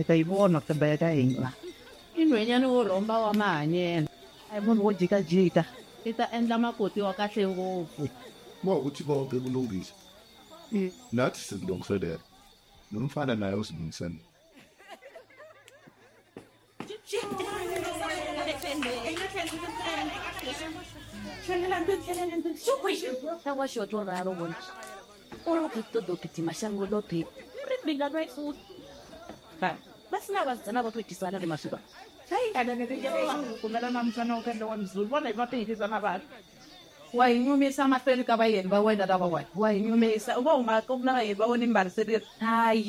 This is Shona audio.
ta ivona ka ba ta inga inwenyana wo lomba wa mahanyelo a hi munhu wo jikajika i ta endla makoti wa kahle ngopfu Uma ukuthi konke kulungile. Nathi sizilungiselela. Nomfana naye uzilungisele. basi nabazana bakwedisana le masuka hayi kumela namhlanje ukenda wamzulu bona ibaphikisa nabantu wayinyumisa amahlweni kabayeni bawena laba wayinyumisa uba ungaqokunabayeni bawona imbali hayi